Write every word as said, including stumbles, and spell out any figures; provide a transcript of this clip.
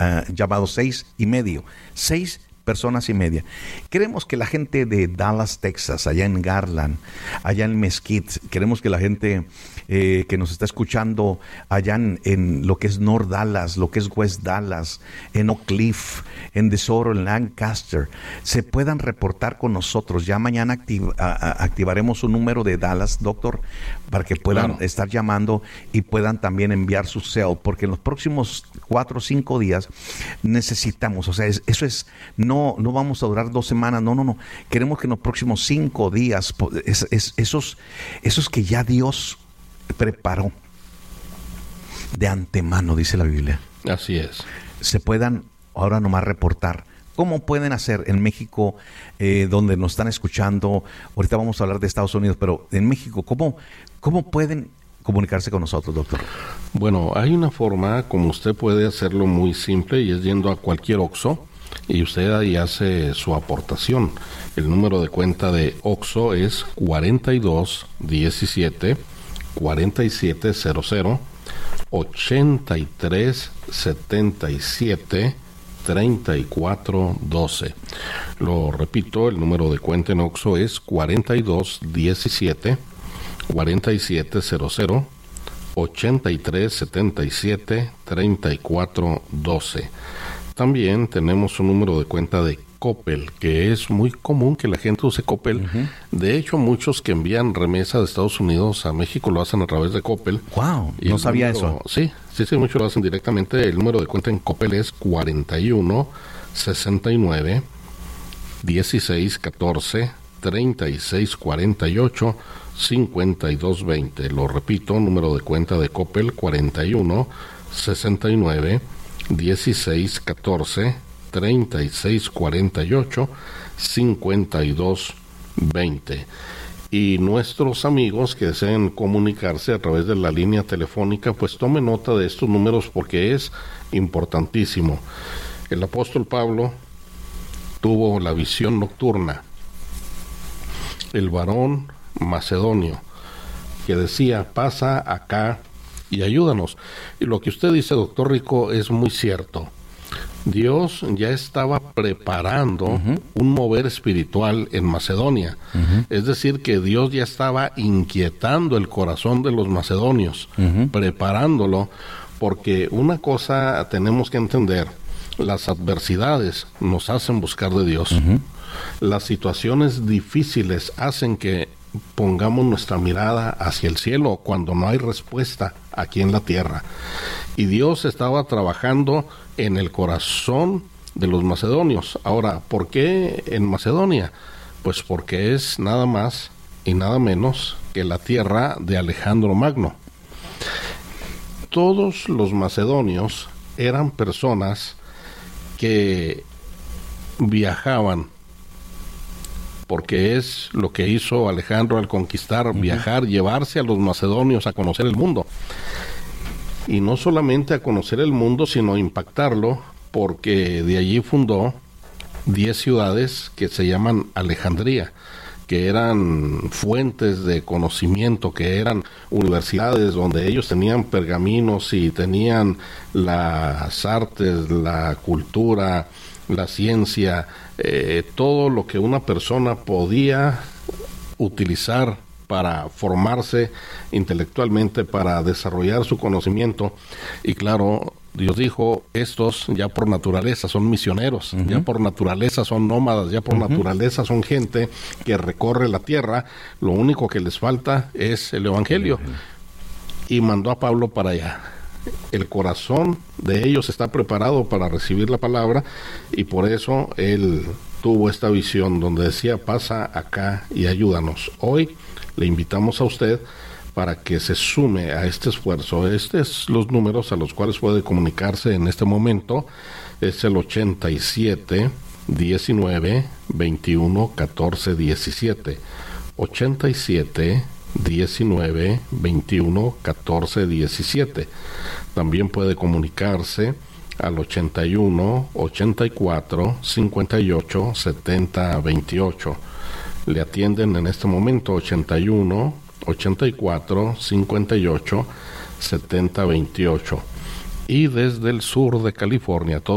uh, llamado Seis y Medio. Seis personas y media. Queremos que la gente de Dallas, Texas, allá en Garland, allá en Mesquite, queremos que la gente eh, que nos está escuchando allá en, en lo que es North Dallas, lo que es West Dallas, en Oak Cliff, en DeSoto, en Lancaster, se puedan reportar con nosotros. Ya mañana activ- a- a- activaremos un número de Dallas, doctor, para que puedan Claro. estar llamando y puedan también enviar su cel, porque en los próximos cuatro o cinco días necesitamos, o sea, es- eso es, no, no vamos a durar dos semanas, no, no, no, queremos que en los próximos cinco días, po- es- es- esos, esos que ya Dios preparó de antemano, dice la Biblia, Así es. se puedan ahora nomás reportar. ¿Cómo pueden hacer en México, eh, donde nos están escuchando? Ahorita vamos a hablar de Estados Unidos, pero en México, ¿cómo, cómo pueden comunicarse con nosotros, doctor? Bueno, hay una forma como usted puede hacerlo muy simple y es yendo a cualquier Oxxo y usted ahí hace su aportación. El número de cuenta de Oxxo es cuarenta y dos diecisiete cuarenta y siete cero cero ochenta y tres setenta y siete treinta y cuatro doce. Lo repito, el número de cuenta en Oxxo es cuarenta y dos diecisiete cuarenta y siete cero cero ochenta y tres setenta y siete treinta y cuatro doce. También tenemos un número de cuenta de Coppel, que es muy común que la gente use Coppel. Uh-huh. De hecho, muchos que envían remesa de Estados Unidos a México lo hacen a través de Coppel. Wow, no sabía número, eso. Sí, sí, sí, muchos lo hacen directamente. El número de cuenta en Coppel es cuarenta y uno sesenta y nueve dieciséis catorce treinta y seis cuarenta y ocho cincuenta y dos veinte. Lo repito, número de cuenta de Coppel cuarenta y uno sesenta y nueve dieciséis catorce treinta y seis cuarenta y ocho cincuenta y dos veinte. Y nuestros amigos que deseen comunicarse a través de la línea telefónica, pues tomen nota de estos números porque es importantísimo. El apóstol Pablo tuvo la visión nocturna. El varón macedonio que decía, pasa acá y ayúdanos. Y lo que usted dice, doctor Rico, es muy cierto. Dios ya estaba preparando uh-huh. un mover espiritual en Macedonia. Uh-huh. Es decir, que Dios ya estaba inquietando el corazón de los macedonios, uh-huh. preparándolo, porque una cosa tenemos que entender, las adversidades nos hacen buscar de Dios. Uh-huh. Las situaciones difíciles hacen que pongamos nuestra mirada hacia el cielo cuando no hay respuesta aquí en la tierra. Y Dios estaba trabajando en el corazón de los macedonios. Ahora, ¿por qué en Macedonia? Pues porque es nada más y nada menos que la tierra de Alejandro Magno. Todos los macedonios eran personas que viajaban, porque es lo que hizo Alejandro al conquistar, uh-huh. viajar, llevarse a los macedonios a conocer el mundo. Y no solamente a conocer el mundo, sino impactarlo, porque de allí fundó diez ciudades que se llaman Alejandría, que eran fuentes de conocimiento, que eran universidades donde ellos tenían pergaminos y tenían las artes, la cultura, la ciencia, eh, todo lo que una persona podía utilizar para formarse intelectualmente, para desarrollar su conocimiento. Y claro, Dios dijo, estos ya por naturaleza son misioneros, uh-huh. ya por naturaleza son nómadas, ya por uh-huh. naturaleza son gente que recorre la tierra, lo único que les falta es el evangelio. Uh-huh. Y mandó a Pablo para allá. El corazón de ellos está preparado para recibir la palabra y por eso él tuvo esta visión donde decía, pasa acá y ayúdanos. Hoy le invitamos a usted para que se sume a este esfuerzo. Estos son los números a los cuales puede comunicarse en este momento. Es el ochenta y siete, diecinueve, veintiuno, catorce, diecisiete. ochenta y siete, diecinueve, veintiuno, catorce, diecisiete. También puede comunicarse al ochenta y uno, ochenta y cuatro, cincuenta y ocho, setenta, veintiocho. Le atienden en este momento ochenta y uno, ochenta y cuatro, cincuenta y ocho, setenta, veintiocho. Y desde el sur de California, todo